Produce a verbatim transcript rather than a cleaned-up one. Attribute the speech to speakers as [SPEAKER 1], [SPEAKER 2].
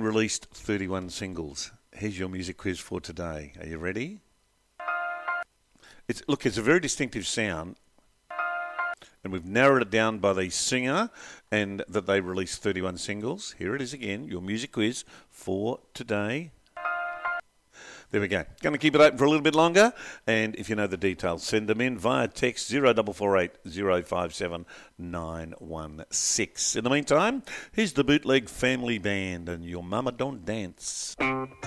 [SPEAKER 1] band released thirty-one singles. Here's your music quiz for today. Are you ready? It's, look, it's a very distinctive sound, and we've narrowed it down by the singer and that they released thirty-one singles. Here it is again, your music quiz for today. There we go. Going to keep it open for a little bit longer. And if you know the details, send them in via text zero four four eight zero five seven nine one six. In the meantime, here's the Bootleg Family Band and Your Mama Don't Dance.